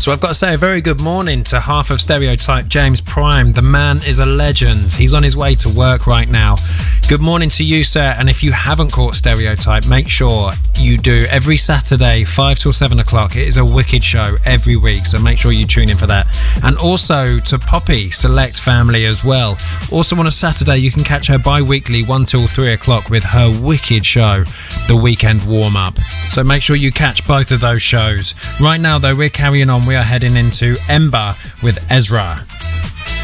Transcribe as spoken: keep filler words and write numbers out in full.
So I've got to say a very good morning to half of Stereotype, James Prime. The man is a legend. He's on his way to work right now. Good morning to you, sir. And if you haven't caught Stereotype, make sure you do every Saturday, five till seven o'clock. It is a wicked show every week, so make sure you tune in for that. And also to Poppy Select Family as well. Also on a Saturday, you can catch her bi-weekly, one till three o'clock with her wicked show, The Weekend Warm-Up. So make sure you catch both of those shows. Right now, though, we're carrying on. We are heading into Ember with Ezra.